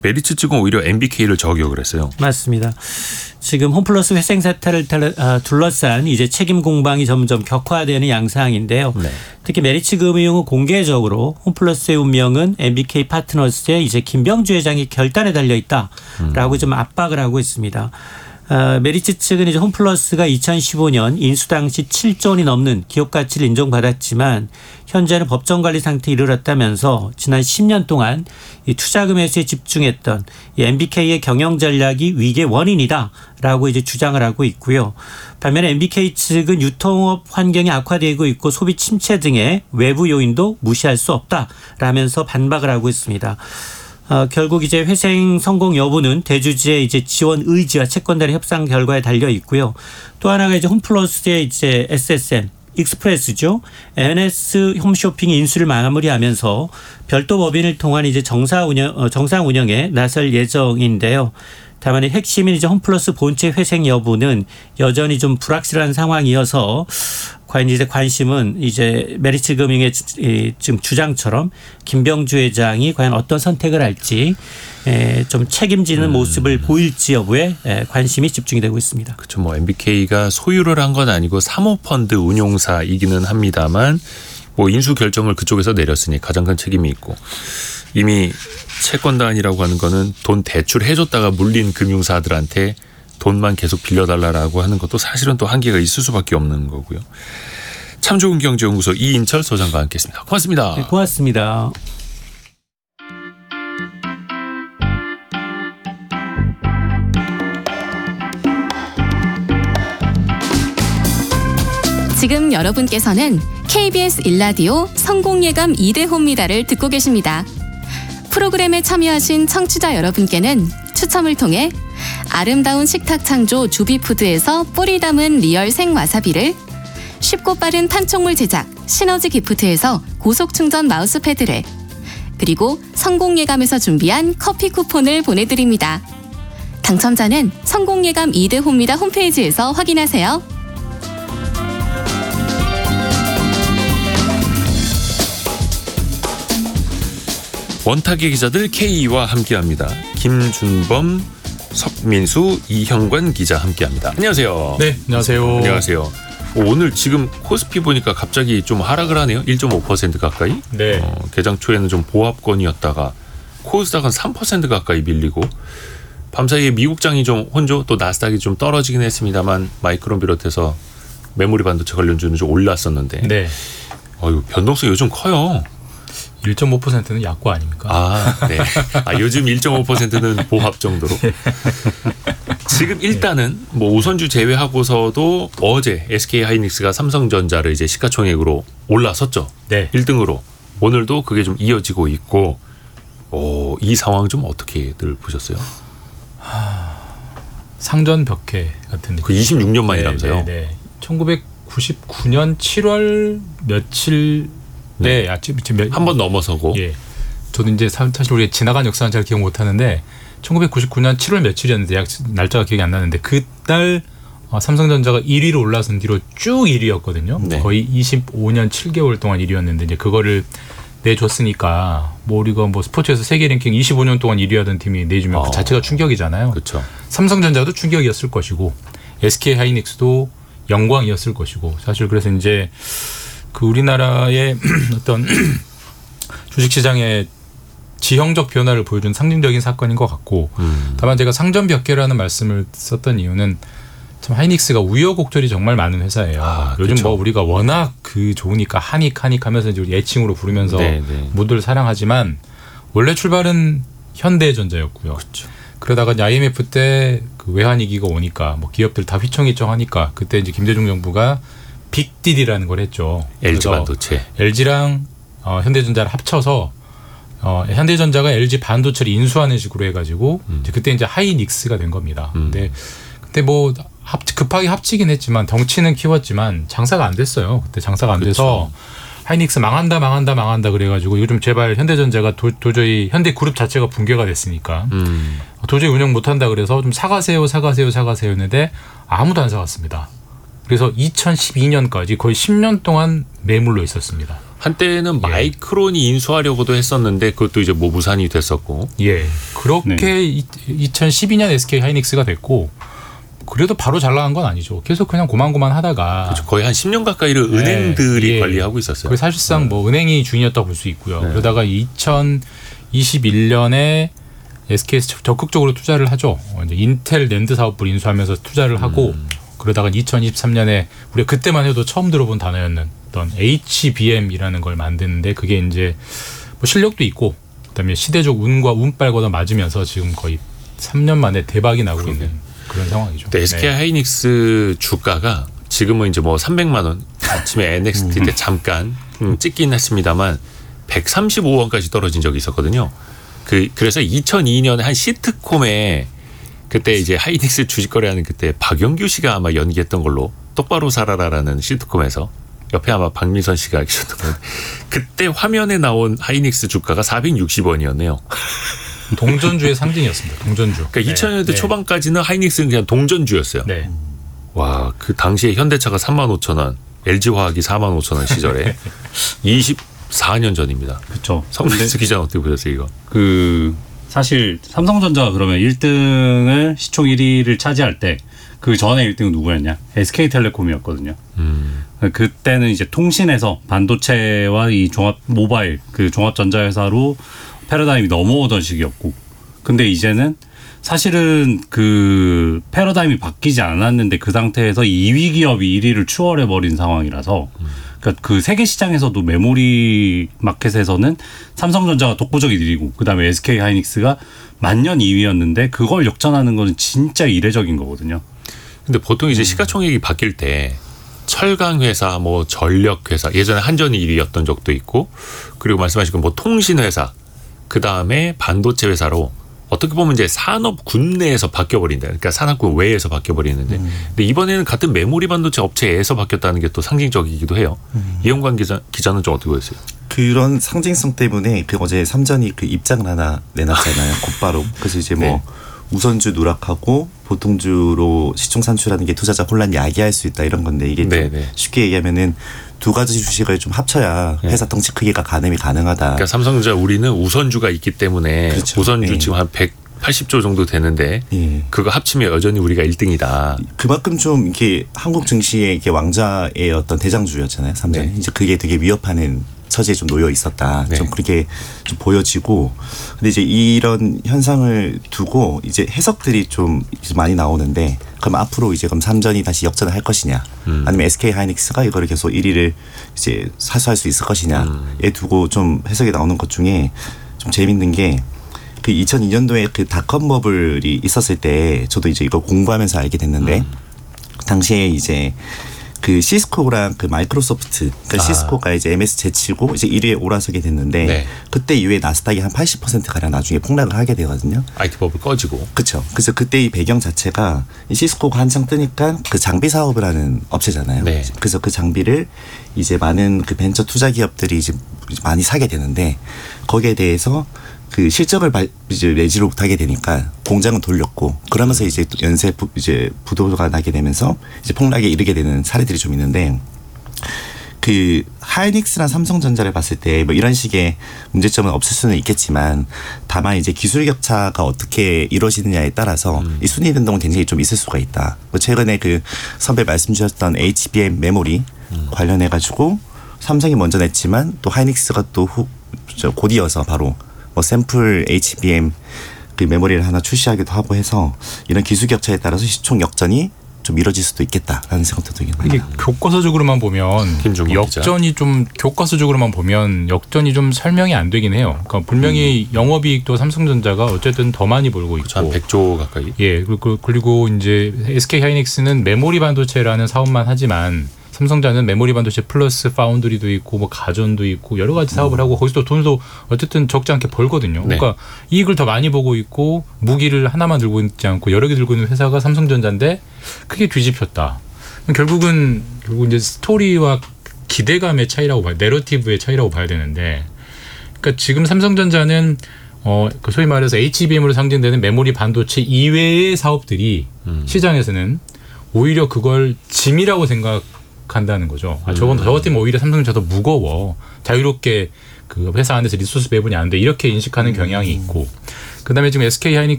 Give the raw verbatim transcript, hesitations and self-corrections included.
메리츠 측은 오히려 엠비케이를 저격을 했어요. 맞습니다. 지금 홈플러스 회생 사태를 둘러싼 이제 책임 공방이 점점 격화되는 양상인데요. 네. 특히 메리츠 금융은 공개적으로 홈플러스의 운명은 엠비케이 파트너스의 이제 김병주 회장의 결단에 달려 있다라고 음. 좀 압박을 하고 있습니다. 어, 메리츠 측은 이제 홈플러스가 이천십오 년 인수 당시 칠조 원이 넘는 기업 가치를 인정받았지만 현재는 법정 관리 상태에 이르렀다면서 지난 십 년 동안 이 투자금 회수에 집중했던 이 엠비케이의 경영 전략이 위기의 원인이다라고 이제 주장을 하고 있고요. 반면에 엠비케이 측은 유통업 환경이 악화되고 있고 소비 침체 등의 외부 요인도 무시할 수 없다라면서 반박을 하고 있습니다. 어, 결국 이제 회생 성공 여부는 대주주의 이제 지원 의지와 채권단의 협상 결과에 달려 있고요. 또 하나가 이제 홈플러스의 이제 에스에스엠 익스프레스죠. 엔에스 홈쇼핑 인수를 마무리하면서 별도 법인을 통한 이제 정상 운영 어, 정상 운영에 나설 예정인데요. 다만 핵심인 이제 홈플러스 본체 회생 여부는 여전히 좀 불확실한 상황이어서 과연 이제 관심은 이제 메리츠 금융의 지금 주장처럼 김병주 회장이 과연 어떤 선택을 할지 좀 책임지는 음. 모습을 보일지 여부에 관심이 집중이 되고 있습니다. 그렇죠. 뭐 엠비케이가 소유를 한 건 아니고 사모펀드 운용사이기는 합니다만 뭐 인수 결정을 그쪽에서 내렸으니 가장 큰 책임이 있고 이미 채권단이라고 하는 거는 돈 대출해줬다가 물린 금융사들한테 돈만 계속 빌려달라고 하는 것도 사실은 또 한계가 있을 수밖에 없는 거고요. 참 좋은 경제연구소 이인철 소장과 함께했습니다. 고맙습니다. 네, 고맙습니다. 지금 여러분께서는 케이비에스 일 라디오 성공예감 이 대 혼미다를 듣고 계십니다. 프로그램에 참여하신 청취자 여러분께는 추첨을 통해 아름다운 식탁 창조 주비푸드에서 뿌리 담은 리얼 생와사비를, 쉽고 빠른 판촉물 제작 시너지 기프트에서 고속 충전 마우스패드를, 그리고 성공예감에서 준비한 커피 쿠폰을 보내드립니다. 당첨자는 성공예감 이 대 혼미다 홈페이지에서 확인하세요. 원탁의 기자들 K와 함께합니다. 김준범, 석민수, 이형관 기자 함께합니다. 안녕하세요. 네, 안녕하세요. 안녕하세요. 오늘 지금 코스피 보니까 갑자기 좀 하락을 하네요. 일 점 오 퍼센트 가까이. 네. 어, 개장 초에는 좀 보합권이었다가 코스닥은 삼 퍼센트 가까이 밀리고 밤사이에 미국장이 좀 혼조, 또 나스닥이 좀 떨어지긴 했습니다만 마이크론 비롯해서 메모리 반도체 관련주는 좀 올랐었는데. 네. 어유 변동성이 요즘 커요. 일 점 오 퍼센트는 약구 아닙니까? 아, 네. 아, 요즘 일 점 오 퍼센트는 보합 정도로. 지금 일단은 뭐 우선주 제외하고서도 어제 에스케이하이닉스가 삼성전자를 이제 시가총액으로 올라섰죠. 네. 일 등으로. 오늘도 그게 좀 이어지고 있고, 오, 이 상황 좀 어떻게들 보셨어요? 하... 상전 벽해 같은 느낌. 그 이십육 년 만이라면서요? 네, 네, 네. 천구백구십구 년 칠월 며칠 네, 아침 한 번 넘어서고. 예, 저도 이제 사실 우리 지나간 역사는 잘 기억 못 하는데 천구백구십구 년 칠월 며칠이었는데 약 날짜가 기억이 안 나는데 그달 삼성전자가 일 위로 올라선 뒤로 쭉 일 위였거든요. 네. 거의 이십오 년 칠 개월 동안 일 위였는데 이제 그거를 내줬으니까 뭐 우리가 뭐 스포츠에서 세계 랭킹 이십오 년 동안 일 위하던 팀이 내주면 어. 그 자체가 충격이잖아요. 그렇죠. 삼성전자도 충격이었을 것이고 에스케이하이닉스도 영광이었을 것이고 사실 그래서 이제 그 우리나라의 어떤 주식시장의 지형적 변화를 보여준 상징적인 사건인 것 같고 음. 다만 제가 상전벽해라는 말씀을 썼던 이유는 참 하이닉스가 우여곡절이 정말 많은 회사예요. 아, 요즘 그쵸. 뭐 우리가 워낙 그 좋으니까 하닉 하닉 하면서 이제 우리 애칭으로 부르면서 네, 네. 모두를 사랑하지만 원래 출발은 현대전자였고요. 그쵸. 그러다가 아이엠에프 때 그 외환위기가 오니까 뭐 기업들 다 휘청휘청하니까 그때 이제 김대중 정부가 빅딜이라는 걸 했죠. 엘지 반도체. 엘지랑 어, 현대전자를 합쳐서 어, 현대전자가 엘지 반도체를 인수하는 식으로 해가지고 음. 이제 그때 이제 하이닉스가 된 겁니다. 음. 근데 그때 뭐 합, 급하게 합치긴 했지만 덩치는 키웠지만 장사가 안 됐어요. 그때 장사가 안 그쵸. 돼서 하이닉스 망한다 망한다 망한다 그래가지고 이거 좀 제발 현대전자가 도, 도저히 현대그룹 자체가 붕괴가 됐으니까 음. 도저히 운영 못한다 그래서 좀 사가세요 사가세요 사가세요 했는데 아무도 안 사갔습니다. 그래서 이천십이 년까지 거의 십 년 동안 매물로 있었습니다. 한때는 예. 마이크론이 인수하려고도 했었는데 그것도 이제 뭐 무산이 됐었고. 예. 그렇게 네. 이천십이 년 에스케이 하이닉스가 됐고 그래도 바로 잘 나간 건 아니죠. 계속 그냥 고만고만 하다가 그렇죠. 거의 한 십 년 가까이를 네. 은행들이 예. 관리하고 있었어요. 사실상 네. 뭐 은행이 주인이었다고 볼 수 있고요. 네. 그러다가 이천이십일 년에 에스케이에서 적극적으로 투자를 하죠. 이제 인텔 낸드 사업부를 인수하면서 투자를 하고 음. 그러다가 이천이십삼 년에 우리가 그때만 해도 처음 들어본 단어였는 어떤 에이치비엠이라는 걸 만드는데 그게 이제 뭐 실력도 있고 그다음에 시대적 운과 운빨과 맞으면서 지금 거의 삼 년 만에 대박이 나고 그러게. 있는 그런 상황이죠. 에스케이 네. 하이닉스 주가가 지금은 이제 뭐 삼백만 원 아침에 엔엑스티 때 잠깐 음, 찍긴 했습니다만 백삼십오 원까지 떨어진 적이 있었거든요. 그 그래서 이천이 년에 한 시트콤에 그때 이제 하이닉스 주식 거래하는 그때 박영규 씨가 아마 연기했던 걸로 똑바로 살아라라는 시트콤에서 옆에 아마 박민선 씨가 계셨던 거 그때 화면에 나온 하이닉스 주가가 사백육십 원이었네요. 동전주의 상징이었습니다. 동전주. 그러니까 네. 이천 년대 네. 초반까지는 하이닉스는 그냥 동전주였어요. 네. 와, 그 당시에 현대차가 삼만 오천 원, 엘지화학이 사만 오천 원 시절에 이십사 년 전입니다. 그렇죠. 성대수 기자는 어떻게 보셨어요, 이거? 그 사실 삼성전자가 그러면 일 등을 시총 일 위를 차지할 때 그 전에 일 등은 누구였냐? 에스케이텔레콤이었거든요. 음. 그때는 이제 통신에서 반도체와 이 종합 모바일 그 종합 전자회사로 패러다임이 넘어오던 시기였고, 근데 이제는 사실은 그 패러다임이 바뀌지 않았는데 그 상태에서 이 위 기업이 일 위를 추월해 버린 상황이라서, 그러니까 그 세계 시장에서도 메모리 마켓에서는 삼성전자가 독보적인 일 위고, 그 다음에 에스케이 하이닉스가 만년 이 위였는데 그걸 역전하는 거는 진짜 이례적인 거거든요. 근데 보통 이제 시가총액이 바뀔 때 철강 회사, 뭐 전력 회사, 예전에 한전이 일 위였던 적도 있고, 그리고 말씀하신 뭐 통신 회사, 그 다음에 반도체 회사로 어떻게 보면 이제 산업군 내에서 바뀌어버린다. 그러니까 산업군 외에서 바뀌어버리는데, 음. 근데 이번에는 같은 메모리 반도체 업체에서 바뀌었다는 게 또 상징적이기도 해요. 음. 이영관 기자, 기자는 좀 어떻게 보였어요? 그런 상징성 때문에 그 어제 삼전이 그 입장을 하나 내놨잖아요. 곧바로. 그래서 이제 뭐 네. 우선주 누락하고 보통주로 시총 산출하는 게 투자자 혼란 야기할 수 있다 이런 건데, 이게 네, 네. 쉽게 얘기하면은 두 가지 주식을 좀 합쳐야 회사 덩치 크기가 가늠이 가능하다. 그러니까 삼성전자 우리는 우선주가 있기 때문에 그렇죠. 우선주 네. 지금 한 백팔십 조 정도 되는데 네. 그거 합치면 여전히 우리가 일 등이다. 그만큼 좀 이렇게 한국 증시의 이렇게 왕자의 어떤 대장주였잖아요. 삼전이. 네. 이제 그게 되게 위협하는 처지에 좀 놓여 있었다. 네. 좀 그렇게 좀 보여지고, 근데 이제 이런 현상을 두고 이제 해석들이 좀 많이 나오는데, 그럼 앞으로 이제 그럼 삼전이 다시 역전을 할 것이냐, 음. 아니면 에스케이 하이닉스가 이거를 계속 일 위를 이제 사수할 수 있을 것이냐에 음. 두고 좀 해석이 나오는 것 중에 좀 재밌는 게, 그 이천이 년도에 그 닷컴 버블이 있었을 때 저도 이제 이거 공부하면서 알게 됐는데, 음. 당시에 이제 그 시스코랑 그 마이크로소프트, 그러니까 아. 시스코가 이제 엠에스 제치고 이제 일 위에 올라서게 됐는데 네. 그때 이후에 나스닥이 한 팔십 퍼센트 가량 나중에 폭락을 하게 되거든요. 아이티 버블 꺼지고. 그렇죠. 그래서 그때 이 배경 자체가 이 시스코가 한창 뜨니까 그 장비 사업을 하는 업체잖아요. 네. 그래서 그 장비를 이제 많은 그 벤처 투자 기업들이 이제 많이 사게 되는데, 거기에 대해서 그 실적을 이제 내지를 못하게 되니까 공장은 돌렸고, 그러면서 이제 연쇄 부, 이제 부도가 나게 되면서 이제 폭락에 이르게 되는 사례들이 좀 있는데, 그 하이닉스나 삼성전자를 봤을 때 뭐 이런 식의 문제점은 없을 수는 있겠지만, 다만 이제 기술 격차가 어떻게 이루어지느냐에 따라서 음. 이 순위 변동은 굉장히 좀 있을 수가 있다. 뭐 최근에 그 선배 말씀 주셨던 에이치비엠 메모리 음. 관련해 가지고 삼성이 먼저 냈지만 또 하이닉스가 또 후, 곧 이어서 바로 뭐 샘플 에이치비엠 그 메모리를 하나 출시하기도 하고 해서, 이런 기술 격차에 따라서 시총 역전이 좀 이뤄질 수도 있겠다라는 생각도 들긴 합니다. 이게 교과서적으로만 보면 역전이 기자. 좀 교과서적으로만 보면 역전이 좀 설명이 안 되긴 해요. 그러니까 분명히 음. 영업이익도 삼성전자가 어쨌든 더 많이 벌고 있고, 한 백 조 가까이. 예, 그리고 그리고 이제 에스케이 하이닉스는 메모리 반도체라는 사업만 하지만 삼성전자는 메모리 반도체 플러스 파운드리도 있고 뭐 가전도 있고 여러 가지 사업을 음. 하고 거기서 돈도 어쨌든 적지 않게 벌거든요. 네. 그러니까 이익을 더 많이 보고 있고 무기를 하나만 들고 있지 않고 여러 개 들고 있는 회사가 삼성전자인데 크게 뒤집혔다. 결국은 결국 이제 스토리와 기대감의 차이라고 봐요. 내러티브의 차이라고 봐야 되는데, 그러니까 지금 삼성전자는 어, 그 소위 말해서 에이치비엠으로 상징되는 메모리 반도체 이외의 사업들이 음. 시장에서는 오히려 그걸 짐이라고 생각 생각한다는 거죠. 아, 저건 저 같으면 오히려 삼성전자 더 무거워. 자유롭게 그 회사 안에서 리소스 배분이 안 돼. 이렇게 인식하는 경향이 있고. 그다음에 지금 에스케이하이닉스